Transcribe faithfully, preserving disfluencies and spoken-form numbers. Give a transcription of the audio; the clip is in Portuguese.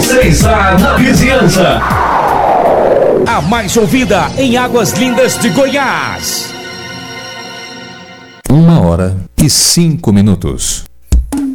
Você está na vizinhança. A mais ouvida em Águas Lindas de Goiás. Uma hora e cinco minutos.